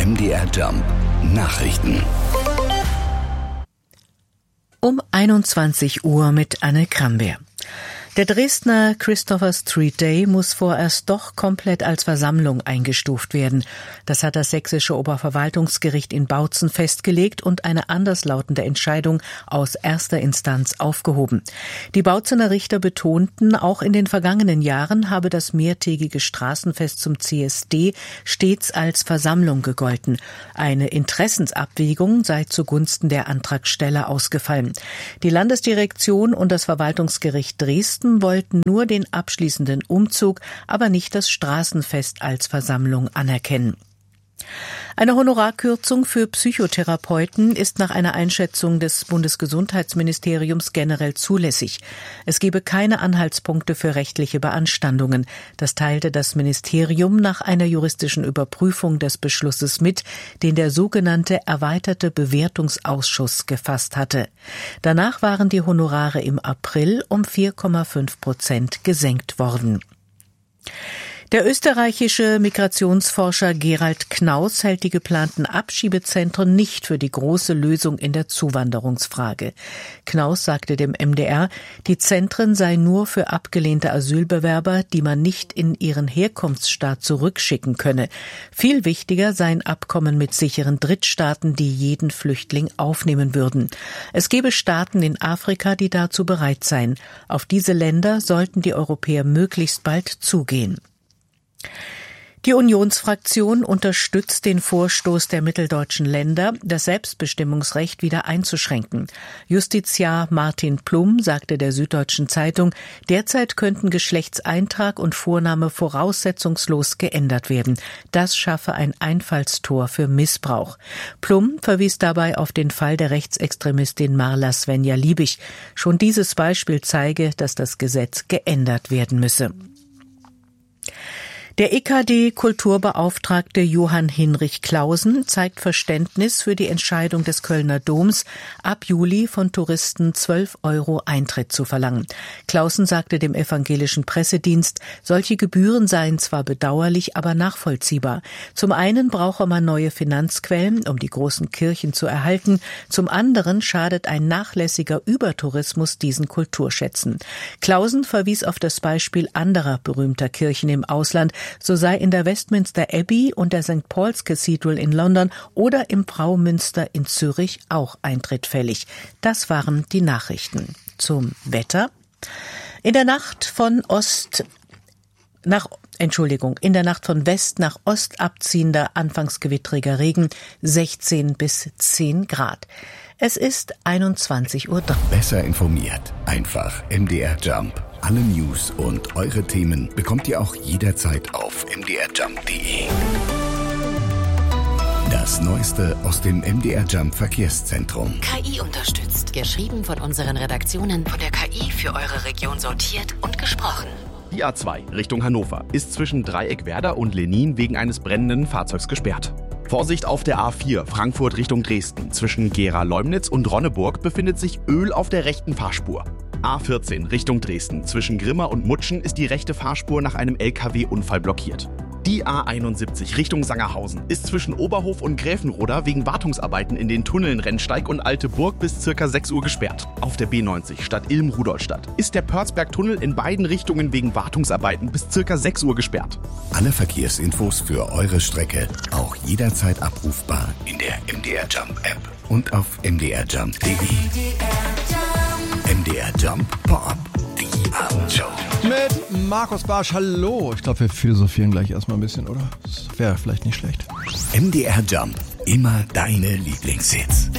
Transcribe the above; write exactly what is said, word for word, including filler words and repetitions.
M D R Jump Nachrichten. Um einundzwanzig Uhr mit Anne Krambeer. Der Dresdner Christopher Street Day muss vorerst doch komplett als Versammlung eingestuft werden. Das hat das sächsische Oberverwaltungsgericht in Bautzen festgelegt und eine anderslautende Entscheidung aus erster Instanz aufgehoben. Die Bautzener Richter betonten, auch in den vergangenen Jahren habe das mehrtägige Straßenfest zum C S D stets als Versammlung gegolten. Eine Interessensabwägung sei zugunsten der Antragsteller ausgefallen. Die Landesdirektion und das Verwaltungsgericht Dresden wollten nur den abschließenden Umzug, aber nicht das Straßenfest als Versammlung anerkennen. Eine Honorarkürzung für Psychotherapeuten ist nach einer Einschätzung des Bundesgesundheitsministeriums generell zulässig. Es gebe keine Anhaltspunkte für rechtliche Beanstandungen. Das teilte das Ministerium nach einer juristischen Überprüfung des Beschlusses mit, den der sogenannte erweiterte Bewertungsausschuss gefasst hatte. Danach waren die Honorare im April um vier Komma fünf Prozent gesenkt worden. Der österreichische Migrationsforscher Gerald Knaus hält die geplanten Abschiebezentren nicht für die große Lösung in der Zuwanderungsfrage. Knaus sagte dem M D R, die Zentren seien nur für abgelehnte Asylbewerber, die man nicht in ihren Herkunftsstaat zurückschicken könne. Viel wichtiger seien Abkommen mit sicheren Drittstaaten, die jeden Flüchtling aufnehmen würden. Es gebe Staaten in Afrika, die dazu bereit seien. Auf diese Länder sollten die Europäer möglichst bald zugehen. Die Unionsfraktion unterstützt den Vorstoß der mitteldeutschen Länder, das Selbstbestimmungsrecht wieder einzuschränken. Justiziar Martin Plum sagte der Süddeutschen Zeitung, derzeit könnten Geschlechtseintrag und Vorname voraussetzungslos geändert werden. Das schaffe ein Einfallstor für Missbrauch. Plum verwies dabei auf den Fall der Rechtsextremistin Marla Svenja Liebig. Schon dieses Beispiel zeige, dass das Gesetz geändert werden müsse. Der E K D-Kulturbeauftragte Johann Hinrich Clausen zeigt Verständnis für die Entscheidung des Kölner Doms, ab Juli von Touristen zwölf Euro Eintritt zu verlangen. Clausen sagte dem evangelischen Pressedienst, solche Gebühren seien zwar bedauerlich, aber nachvollziehbar. Zum einen brauche man neue Finanzquellen, um die großen Kirchen zu erhalten. Zum anderen schadet ein nachlässiger Übertourismus diesen Kulturschätzen. Clausen verwies auf das Beispiel anderer berühmter Kirchen im Ausland. So sei in der Westminster Abbey und der Sankt Paul's Cathedral in London oder im Braumünster in Zürich auch Eintritt fällig. Das waren die Nachrichten. Zum Wetter. In der Nacht von Ost nach Entschuldigung, in der Nacht von West nach Ost abziehender, anfangs gewittriger Regen, sechzehn bis zehn Grad. Es ist einundzwanzig Uhr. Besser informiert. Einfach M D R Jump. Alle News und eure Themen bekommt ihr auch jederzeit auf m d r jump punkt d e. Das Neueste aus dem M D R Jump Verkehrszentrum. K I unterstützt. Geschrieben von unseren Redaktionen. Von der K I für eure Region sortiert und gesprochen. Die A zwei Richtung Hannover ist zwischen Dreieckwerder und Lenin wegen eines brennenden Fahrzeugs gesperrt. Vorsicht auf der A vier Frankfurt Richtung Dresden. Zwischen Gera-Leumnitz und Ronneburg befindet sich Öl auf der rechten Fahrspur. A vierzehn Richtung Dresden. Zwischen Grimma und Mutschen ist die rechte Fahrspur nach einem L K W-Unfall blockiert. Die A einundsiebzig Richtung Sangerhausen ist zwischen Oberhof und Gräfenroda wegen Wartungsarbeiten in den Tunneln Rennsteig und Alte Burg bis ca. sechs Uhr gesperrt. Auf der B neunzig Stadt-Ilm-Rudolstadt ist der Pörzberg-Tunnel in beiden Richtungen wegen Wartungsarbeiten bis ca. sechs Uhr gesperrt. Alle Verkehrsinfos für eure Strecke auch jederzeit abrufbar in der M D R Jump App und auf m d r jump punkt d e. M D R Jump Pop, die Abendshow. Mit Markus Barsch, hallo. Ich glaube, wir philosophieren gleich erstmal ein bisschen, oder? Das wäre vielleicht nicht schlecht. M D R Jump, immer deine Lieblingshits.